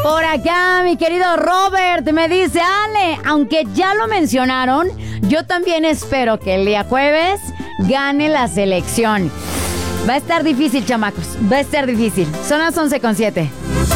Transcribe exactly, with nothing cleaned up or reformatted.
Por acá, mi querido Robert me dice, Ale, aunque ya lo mencionaron, yo también espero que el día jueves gane la selección. Va a estar difícil, chamacos. Va a estar difícil. Son las once con siete.